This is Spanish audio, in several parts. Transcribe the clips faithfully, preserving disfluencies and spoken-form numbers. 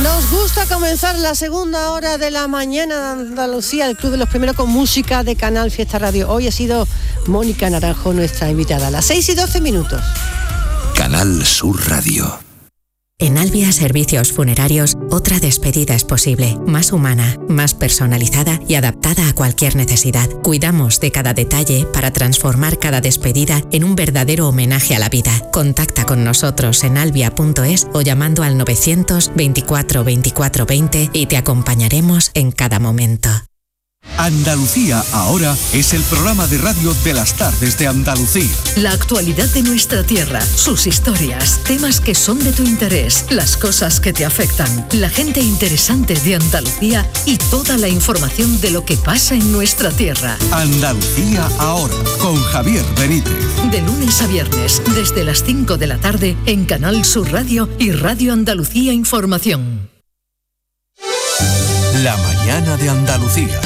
Nos gusta comenzar la segunda hora de la mañana de Andalucía, el Club de los Primeros, con música de Canal Fiesta Radio. Hoy ha sido Mónica Naranjo nuestra invitada. A las seis y doce minutos. Canal Sur Radio. En Albia Servicios Funerarios, otra despedida es posible, más humana, más personalizada y adaptada a cualquier necesidad. Cuidamos de cada detalle para transformar cada despedida en un verdadero homenaje a la vida. Contacta con nosotros en albia punto es o llamando al novecientos veinticuatro veinticuatro veinte y te acompañaremos en cada momento. Andalucía Ahora es el programa de radio de las tardes de Andalucía. La actualidad de nuestra tierra, sus historias, temas que son de tu interés, las cosas que te afectan, la gente interesante de Andalucía y toda la información de lo que pasa en nuestra tierra. Andalucía Ahora, con Javier Benítez. De lunes a viernes, desde las cinco de la tarde, en Canal Sur Radio y Radio Andalucía Información. La mañana de Andalucía.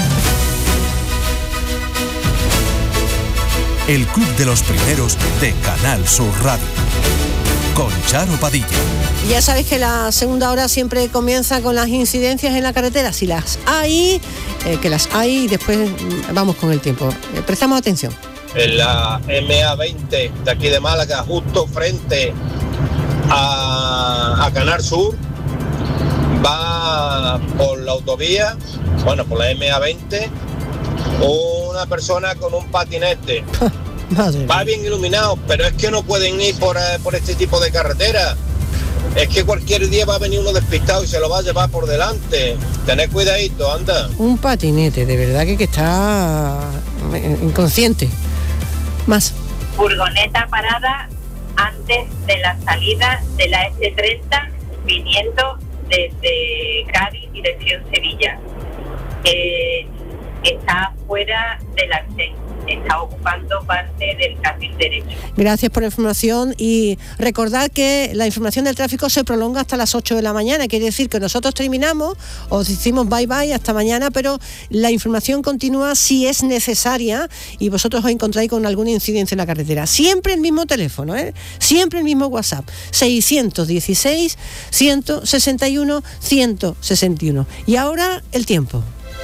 El Club de los Primeros de Canal Sur Radio. Con Charo Padilla. Ya sabéis que la segunda hora siempre comienza con las incidencias en la carretera. Si las hay, eh, que las hay, y después vamos con el tiempo. Eh, prestamos atención. En la eme a veinte de aquí de Málaga, justo frente a, a Canal Sur, va por la autovía, bueno, por la eme a veinte, una persona con un patinete. Va bien iluminado, pero es que no pueden ir por, por este tipo de carretera. Es que cualquier día va a venir uno despistado y se lo va a llevar por delante. Tened cuidadito, anda. Un patinete, de verdad que, que está inconsciente. Más. Furgoneta parada antes de la salida de la ese treinta, viniendo desde Cádiz, dirección Sevilla. Eh, está fuera del arcén, está ocupando parte del carril derecho. Gracias por la información y recordad que la información del tráfico se prolonga hasta las ocho de la mañana, quiere decir que nosotros terminamos, os decimos bye bye hasta mañana, pero la información continúa si es necesaria y vosotros os encontráis con alguna incidencia en la carretera. Siempre el mismo teléfono, ¿eh? Siempre el mismo WhatsApp, seiscientos dieciséis, ciento sesenta y uno, ciento sesenta y uno. Y ahora el tiempo.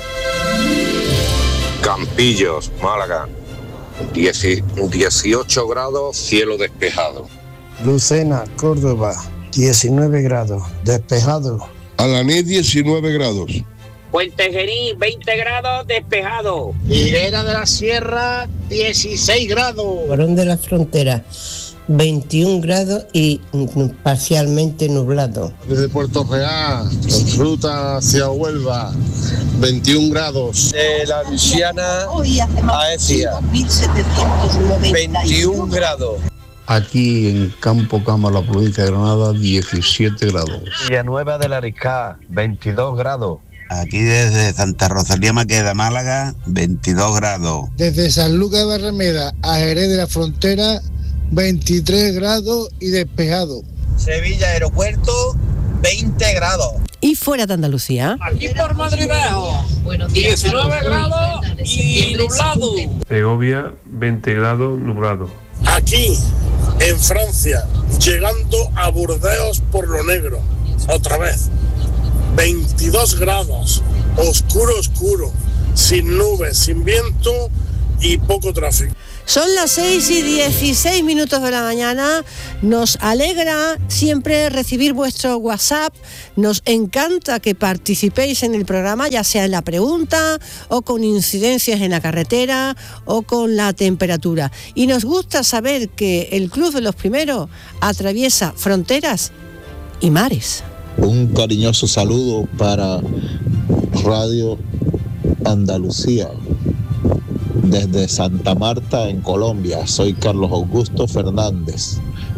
Campillos, Málaga, dieciocho grados, cielo despejado. Lucena, Córdoba, diecinueve grados, despejado. Alanés, diecinueve grados. Puente Genil, veinte grados, despejado. Higuera de la Sierra, dieciséis grados. Barón de la Frontera, veintiún grados y parcialmente nublado. Desde Puerto Real, ruta hacia Huelva, veintiún grados. De la Luisiana a Ecija, veintiún grados. Aquí en Campo Cama, la provincia de Granada, diecisiete grados. Villanueva de la Ariscá, veintidós grados. Aquí desde Santa Rosalía Maqueda, Málaga, veintidós grados. Desde San Lucas de Barrameda a Jerez de la Frontera, veintitrés grados y despejado. Sevilla Aeropuerto, veinte grados. ¿Y fuera de Andalucía? Aquí por Madrid Bajo, diecinueve grados y nublado. Segovia, veinte grados, nublado. Aquí, en Francia, llegando a Burdeos por lo negro, otra vez, veintidós grados, oscuro, oscuro, sin nubes, sin viento y poco tráfico. Son las seis y dieciséis minutos de la mañana. Nos alegra siempre recibir vuestro WhatsApp. Nos encanta que participéis en el programa, ya sea en la pregunta o con incidencias en la carretera o con la temperatura. Y nos gusta saber que el Club de los Primeros atraviesa fronteras y mares. Un cariñoso saludo para Radio Andalucía. Desde Santa Marta, en Colombia, soy Carlos Augusto Fernández.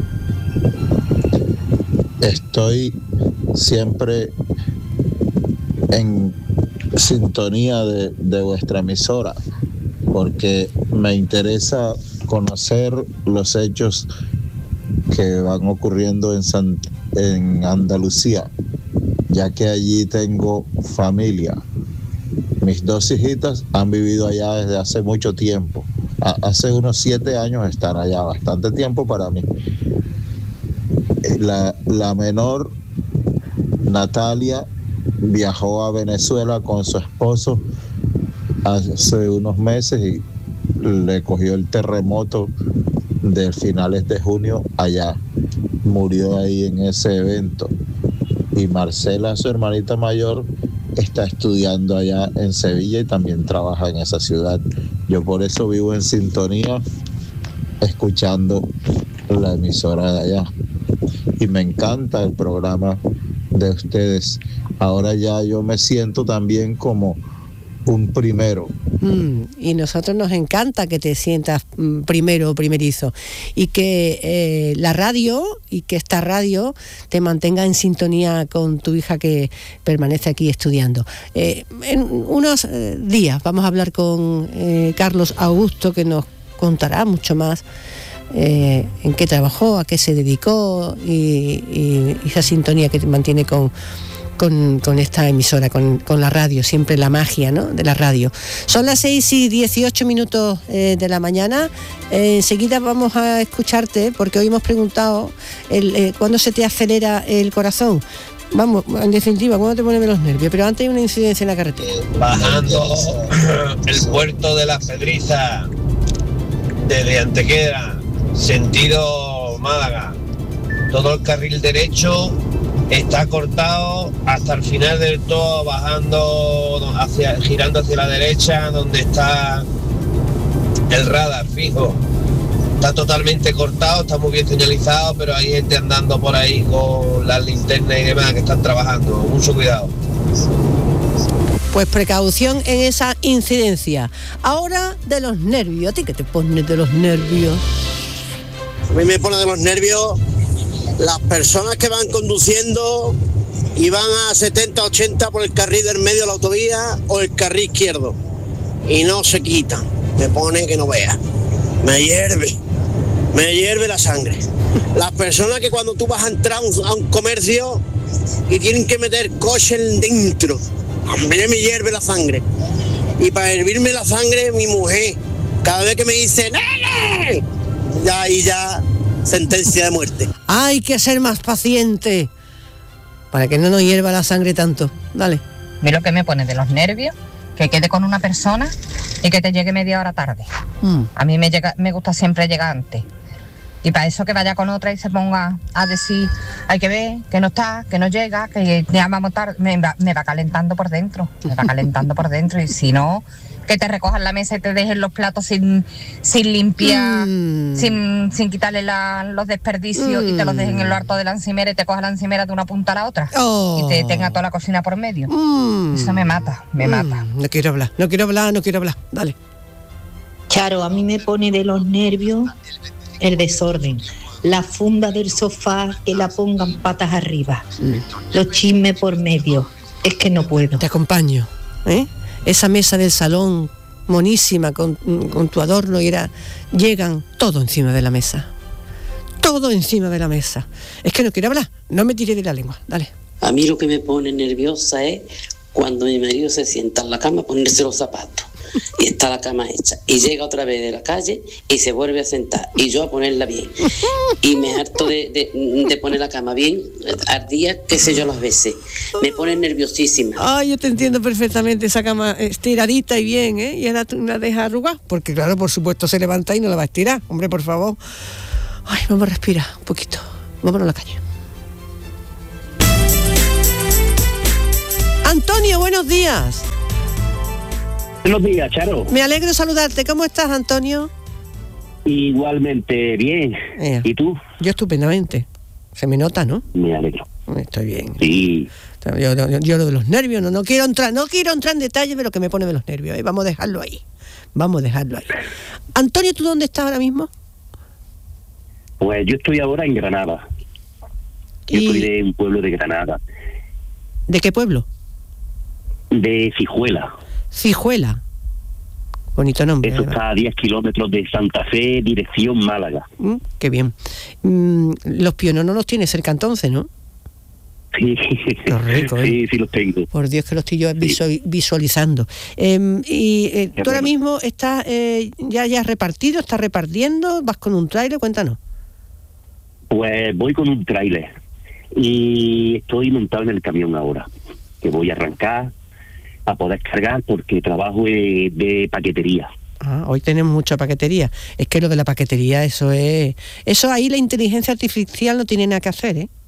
Estoy siempre en sintonía de, de vuestra emisora, porque me interesa conocer los hechos que van ocurriendo en, San, en Andalucía, ya que allí tengo familia. Mis dos hijitas han vivido allá desde hace mucho tiempo. Hace unos siete años están allá, bastante tiempo para mí. La, la menor Natalia viajó a Venezuela con su esposo hace unos meses y le cogió el terremoto de finales de junio allá. Murió ahí en ese evento. Y Marcela, su hermanita mayor, está estudiando allá en Sevilla y también trabaja en esa ciudad. Yo por eso vivo en sintonía, escuchando la emisora de allá. Y me encanta el programa de ustedes. Ahora ya yo me siento también como un primero. Mm, y nosotros nos encanta que te sientas mm, primero o primerizo y que eh, la radio y que esta radio te mantenga en sintonía con tu hija que permanece aquí estudiando. Eh, en unos eh, días vamos a hablar con eh, Carlos Augusto, que nos contará mucho más eh, en qué trabajó, a qué se dedicó y, y, y esa sintonía que te mantiene con Con, con esta emisora, con, con la radio, siempre la magia, ¿no?, de la radio. Son las seis y dieciocho minutos eh, de la mañana. Eh, enseguida vamos a escucharte, porque hoy hemos preguntado el, eh, ¿cuándo se te acelera el corazón? Vamos, en definitiva, ¿cuándo te ponen de los nervios? Pero antes hay una incidencia en la carretera. Bajando el puerto de Las Pedrizas, desde Antequera, sentido Málaga. Todo el carril derecho está cortado hasta el final del todo, bajando hacia, girando hacia la derecha, donde está el radar fijo. Está totalmente cortado, está muy bien señalizado, pero hay gente andando por ahí con las linternas y demás que están trabajando. Mucho cuidado. Pues precaución en esa incidencia. Ahora de los nervios. ¿A ti qué te pone de los nervios? A mí me pone de los nervios las personas que van conduciendo y van a setenta, ochenta por el carril del medio de la autovía o el carril izquierdo y no se quitan. Me pone que no vea. Me hierve. Me hierve la sangre. Las personas que cuando tú vas a entrar a un comercio y tienen que meter coche dentro, a mí me hierve la sangre. Y para hervirme la sangre, mi mujer, cada vez que me dice ¡nene!, ya ahí ya sentencia de muerte. Hay que ser más paciente para que no nos hierva la sangre tanto. Dale. A mí lo que me pone de los nervios, que quede con una persona y que te llegue media hora tarde. Mm. A mí me llega, me gusta siempre llegar antes. Y para eso que vaya con otra y se ponga a decir, hay que ver, que no está, que no llega, que ya vamos tarde, me va, me va calentando por dentro, me va calentando por dentro. Y si no, que te recojan la mesa y te dejen los platos sin, sin limpiar, mm. sin, sin quitarle la, los desperdicios mm. y te los dejen en lo harto de la encimera y te cojan la encimera de una punta a la otra oh. y te tenga toda la cocina por medio. Mm. Eso me mata, me mm. mata. No quiero hablar, no quiero hablar, no quiero hablar. Dale. Charo, a mí me pone de los nervios el desorden. La funda del sofá, que la pongan patas arriba. Mm. Los chismes por medio. Es que no puedo. Te acompaño, ¿eh? Esa mesa del salón, monísima, con, con tu adorno, y era, llegan todo encima de la mesa. Todo encima de la mesa. Es que no quiero hablar, no me tiré de la lengua. Dale. A mí lo que me pone nerviosa es cuando mi marido se sienta en la cama a ponerse los zapatos. Y está la cama hecha. Y llega otra vez de la calle y se vuelve a sentar. Y yo a ponerla bien. Y me harto de, de, de poner la cama bien, al día, qué sé yo, las veces. Me pone nerviosísima. Ay, yo te entiendo perfectamente, esa cama estiradita y bien, ¿eh? Y ahora tú la dejas arrugar. Porque claro, por supuesto, se levanta y no la va a estirar. Hombre, por favor. Ay, vamos a respirar un poquito. Vámonos a la calle. Antonio, buenos días. Buenos días, Charo. Me alegro saludarte. ¿Cómo estás, Antonio? Igualmente, bien. Eh, ¿Y tú? Yo estupendamente. Se me nota, ¿no? Me alegro. Estoy bien. Sí. Yo, yo, yo lo de los nervios, no, no quiero entrar, no quiero entrar en detalle de lo que me pone de los nervios. ¿eh? Vamos a dejarlo ahí. Vamos a dejarlo ahí. Antonio, ¿tú dónde estás ahora mismo? Pues yo estoy ahora en Granada. Yo y... soy de un pueblo de Granada. ¿De qué pueblo? De Cijuela. Cijuela. Bonito nombre. Eso está a diez kilómetros de Santa Fe, dirección Málaga. Mm, qué bien. Mm, los piononos no los tienes cerca entonces, ¿no? Sí, rico, ¿eh? sí, sí los tengo. Por Dios que los estoy yo sí. visualizando. Eh, y eh, tú ahora mismo estás eh, ya, ya repartido, estás repartiendo, vas con un tráiler, cuéntanos. Pues voy con un tráiler. y estoy montado en el camión ahora, que voy a arrancar a poder cargar porque trabajo de, de paquetería. Ah, hoy tenemos mucha paquetería. Es que lo de la paquetería, eso es... Eso ahí la inteligencia artificial no tiene nada que hacer, ¿eh?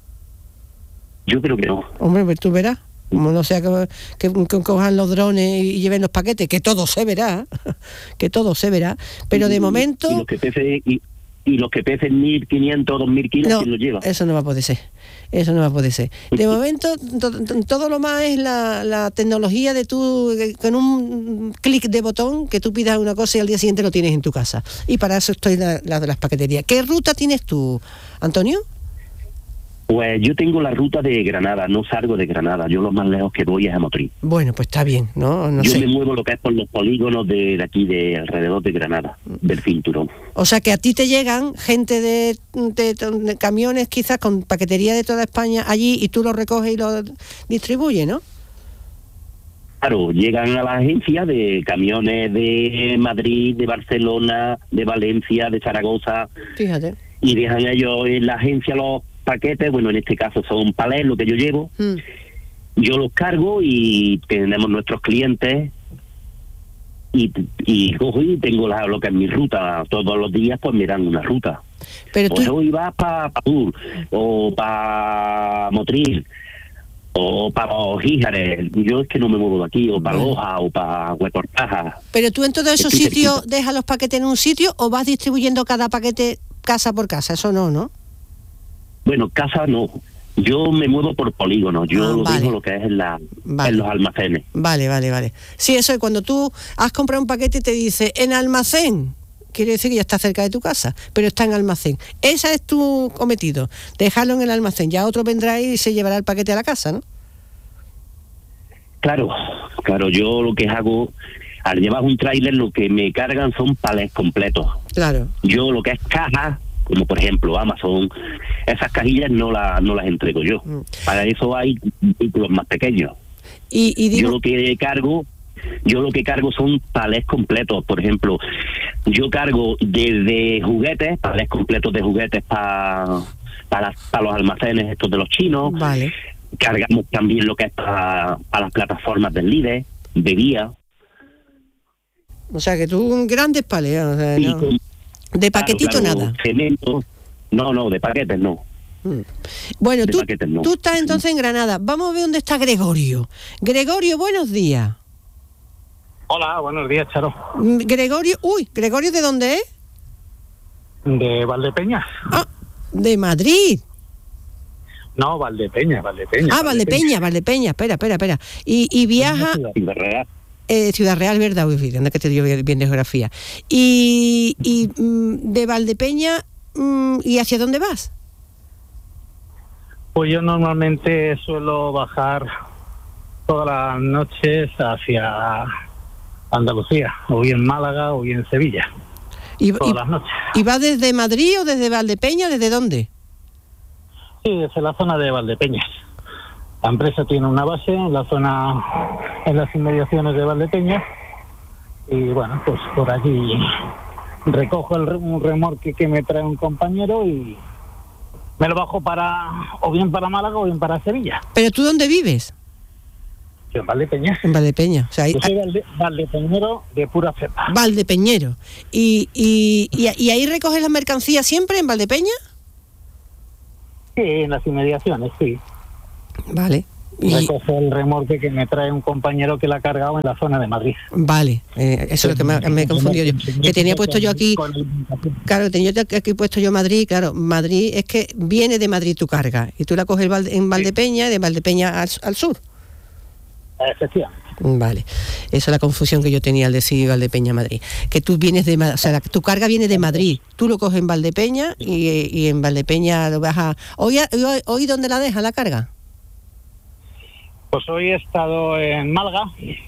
Yo creo que no. Hombre, pues tú verás. Como no sea que, que, que cojan los drones y lleven los paquetes, que todo se verá, que todo se verá. Pero de momento... Y los que pesen, y, y los que pesen mil quinientos o dos mil kilos, no, ¿quién los lleva? Eso no va a poder ser. Eso no va a poder ser. De momento, to, to, todo lo más es la, la tecnología de tú, con un clic de botón, que tú pidas una cosa y al día siguiente lo tienes en tu casa. Y para eso estoy la, la de las paqueterías. ¿Qué ruta tienes tú, Antonio? Pues yo tengo la ruta de Granada, no salgo de Granada. Yo lo más lejos que voy es a Motril. Bueno, pues está bien, ¿no? no yo sé. me muevo lo que es por los polígonos de, de aquí, de alrededor de Granada, del cinturón. O sea que a ti te llegan gente de, de, de camiones quizás con paquetería de toda España allí y tú los recoges y los distribuyes, ¿no? Claro, llegan a la agencia de camiones de Madrid, de Barcelona, de Valencia, de Zaragoza. Fíjate. Y dejan ellos en la agencia los paquetes, bueno, en este caso son palés, lo que yo llevo. Mm. Yo los cargo y tenemos nuestros clientes y, y cojo y tengo la, lo que es mi ruta. Todos los días pues me dan una ruta. Pero tú... O hoy vas para pa Tur, o para Motril, o para los Gíjares. Yo es que no me muevo de aquí, o para bueno. Loja, o para Huecortaja. Pero tú en todos esos Estoy sitios cerquita. ¿Dejas los paquetes en un sitio o vas distribuyendo cada paquete casa por casa? Eso no, ¿no? Bueno, casa no. Yo me muevo por polígonos. Yo ah, lo vale. digo lo que es en, la, vale. en los almacenes. Vale, vale, vale. Sí, eso es cuando tú has comprado un paquete y te dice en almacén. Quiere decir que ya está cerca de tu casa, pero está en almacén. Ese es tu cometido, dejarlo en el almacén. Ya otro vendrá y se llevará el paquete a la casa, ¿no? Claro, claro. Yo lo que hago, al llevar un tráiler, lo que me cargan son palés completos. Claro. Yo lo que es caja, como por ejemplo Amazon, esas cajillas no, la, no las entrego yo. Mm. Para eso hay vehículos más pequeños. Y, y digo... Yo lo que cargo, yo lo que cargo son palés completos. Por ejemplo, yo cargo desde juguetes, palés completos de juguetes para para pa los almacenes estos de los chinos. Vale. Cargamos también lo que es para pa las plataformas del líder, de guía. O sea que tú grandes palés, o sea, ¿no? Con, de paquetito claro, claro, nada. Cemento. No, no, de paquetes no. Mm. Bueno, de tú, paquetes, no. tú estás entonces en Granada. Vamos a ver dónde está Gregorio. Gregorio, buenos días. Hola, buenos días, Charo. Gregorio, uy, ¿Gregorio de dónde es? De Valdepeñas. Ah, de Madrid. No, Valdepeñas, Valdepeñas. Ah, Valdepeñas, Valdepeñas, espera, espera, espera. Y, y viaja... Ciudad Real. Eh, Ciudad Real, ¿verdad? Uy, anda que te dio bien de geografía. Y, y mm, de Valdepeñas, mm, ¿y hacia dónde vas? Pues yo normalmente suelo bajar todas las noches hacia Andalucía, o bien Málaga o bien Sevilla. ¿Y, todas y, las noches. ¿Y vas desde Madrid o desde Valdepeñas? ¿Desde dónde? Sí, desde la zona de Valdepeñas. La empresa tiene una base en la zona, en las inmediaciones de Valdepeñas, y bueno, pues por allí recojo el, un remolque que me trae un compañero y me lo bajo para, o bien para Málaga o bien para Sevilla. ¿Pero tú dónde vives? Yo en Valdepeñas. En Valdepeñas. O sea, ahí, Yo soy valde, valdepeñero de pura cepa. Valdepeñero. ¿Y, y, y, y ahí recoges las mercancías siempre en Valdepeñas? Sí, en las inmediaciones, sí. Vale. Y... recojo el remolque que me trae un compañero que la ha cargado en la zona de Madrid. Vale, eh, eso es lo que me, me he confundido yo. Que tenía puesto yo aquí... Claro, tenía yo aquí puesto yo Madrid, claro, Madrid es que viene de Madrid tu carga, y tú la coges en Valdepeña, y de Valdepeña al, al sur. Efectivamente. Vale, esa es la confusión que yo tenía al decir Valdepeña Madrid, que tú vienes de, o sea, la, tu carga viene de Madrid, tú lo coges en Valdepeña y, y en Valdepeña lo vas a... ¿Hoy, hoy, hoy dónde la deja la carga? Pues hoy he estado en Málaga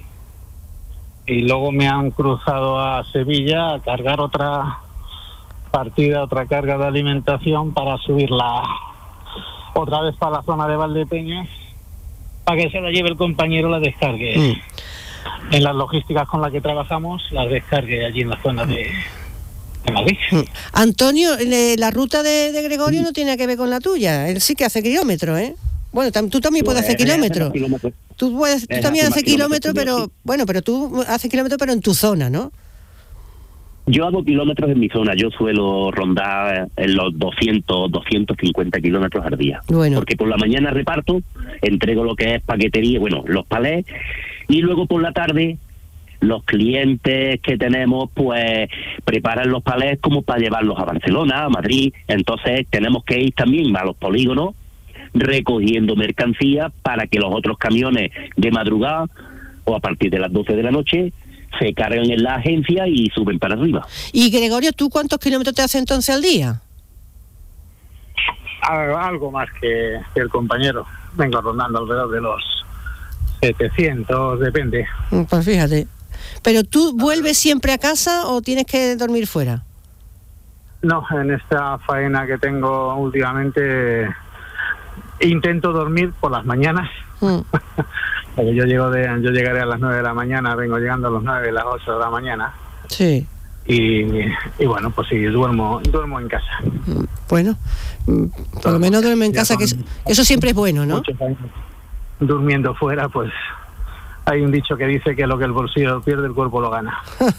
y luego me han cruzado a Sevilla a cargar otra partida, otra carga de alimentación para subirla otra vez para la zona de Valdepeñas, para que se la lleve el compañero, la descargue. Mm. En las logísticas con las que trabajamos, las descargue allí en la zona de, en Madrid. Antonio, le, la ruta de, de Gregorio no tiene que ver con la tuya. Él sí que hace kilómetros, ¿eh? Bueno, tam, tú también puedes hacer kilómetros. Tú, puedes, tú también haces kilómetros, pero sí. Bueno, pero tú haces kilómetros, pero en tu zona, ¿no? Yo hago kilómetros en mi zona. Yo suelo rondar en los doscientos, doscientos cincuenta kilómetros al día. Bueno. Porque por la mañana reparto, entrego lo que es paquetería, bueno, los palés, y luego por la tarde los clientes que tenemos pues preparan los palés como para llevarlos a Barcelona, a Madrid. Entonces tenemos que ir también a los polígonos recogiendo mercancía para que los otros camiones de madrugada o a partir de las doce de la noche se cargan en la agencia y suben para arriba. Y Gregorio, ¿tú cuántos kilómetros te haces entonces al día? Algo más que, que el compañero. Vengo rondando alrededor de los setecientos, depende. Pues fíjate. ¿Pero tú vuelves siempre a casa o tienes que dormir fuera? No, en esta faena que tengo últimamente intento dormir por las mañanas. Mm. Porque yo llego de, yo llegaré a las nueve de la mañana, vengo llegando a las nueve, a las ocho de la mañana. Sí. Y, y bueno, pues sí, duermo, duermo en casa. Bueno, por lo menos duerme en casa, que eso, eso siempre es bueno, ¿no? Muchos años durmiendo fuera, pues hay un dicho que dice que lo que el bolsillo pierde, el cuerpo lo gana.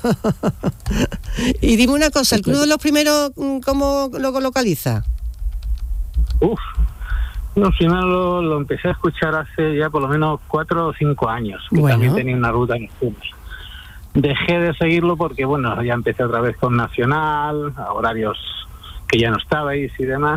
Y dime una cosa, ¿el Club de los Primeros cómo lo localiza? Uf, no, primero lo, lo empecé a escuchar hace ya por lo menos cuatro o cinco años, que bueno. También tenía una ruta nocturna. Dejé de seguirlo porque, bueno, ya empecé otra vez con Nacional, a horarios que ya no estabais y demás.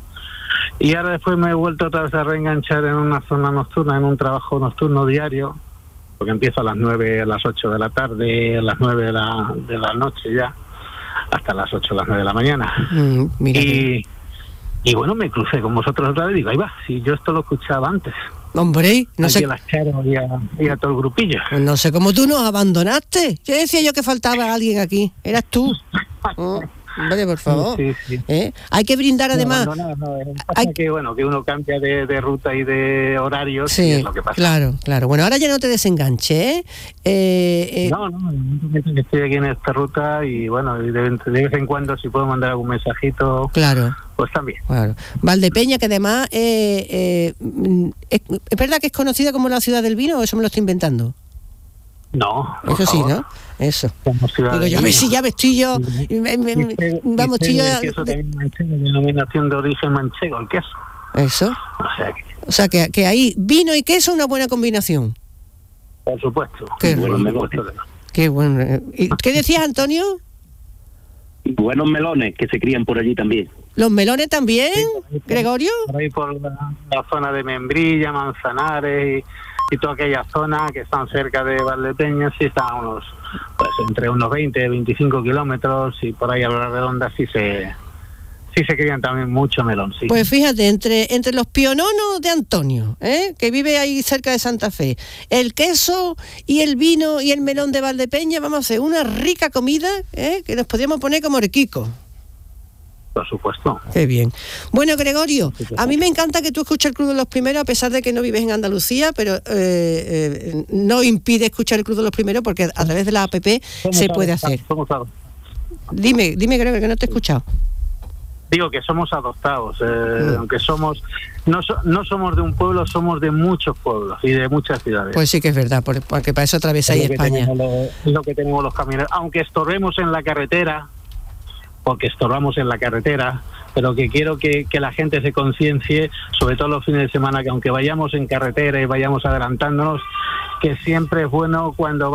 Y ahora después me he vuelto otra vez a reenganchar en una zona nocturna, en un trabajo nocturno diario, porque empiezo a las nueve, a las ocho de la tarde, a las nueve de la, de la noche ya, hasta las ocho, a las nueve de la mañana. Mm, mira y, que... y bueno, me crucé con vosotros otra vez y digo, ahí va, si yo esto lo escuchaba antes. Hombre, no sé. A las Charo y, a, y a todo el grupillo. Pues no sé cómo tú nos abandonaste. Yo decía yo que faltaba alguien aquí. Eras tú. Oh, hombre, por favor. Sí, sí. ¿Eh? Hay que brindar además. No, no, no, no. Hay... que bueno, que uno cambia de, de ruta y de horarios. Sí, y es lo que pasa. Claro, claro. Bueno, ahora ya no te desenganche, ¿eh? eh, eh... No, no, estoy aquí en esta ruta y bueno, de, de vez en cuando si puedo mandar algún mensajito. Claro. Pues también. Claro. Valdepeña, que además, eh, eh, es, ¿es verdad que es conocida como la ciudad del vino o eso me lo estoy inventando? No. Eso sí, ¿no? Eso. Digo, yo a ver si ya me estoy yo. Me, me, me, vamos, estoy yo. El queso también manchego, denominación de origen manchego, el queso. Eso. O sea que, o sea que, que ahí vino y queso es una buena combinación. Por supuesto. Qué bueno. Qué bueno. ¿Y qué decías, Antonio? Buenos melones que se crían por allí también. ¿Los melones también, sí, Gregorio? Por ahí por la, la zona de Membrilla, Manzanares y, y toda aquella zona que están cerca de Valdepeñas, sí están unos, pues entre unos veinte, veinticinco kilómetros y por ahí a la redonda sí se sí se crían también mucho melón, sí. Pues fíjate, entre entre los piononos de Antonio, ¿eh? Que vive ahí cerca de Santa Fe, el queso y el vino y el melón de Valdepeña, vamos a hacer una rica comida, ¿eh? Que nos podríamos poner como Orquico. Por supuesto. Qué bien. Bueno, Gregorio, a mí me encanta que tú escuches el Club de los Primeros, a pesar de que no vives en Andalucía, pero eh, eh, no impide escuchar el Club de los Primeros porque a través de la app somos se puede hacer. Somos dime, dime, Gregorio, que no te he escuchado. Digo que somos adoptados, eh, mm. aunque somos no, so, no somos de un pueblo, somos de muchos pueblos y de muchas ciudades. Pues sí que es verdad, porque para eso atravesáis España. Es lo que tenemos los camioneros, aunque estorbemos en la carretera, porque estorbamos en la carretera, pero que quiero que, que la gente se conciencie, sobre todo los fines de semana, que aunque vayamos en carretera y vayamos adelantándonos, que siempre es bueno cuando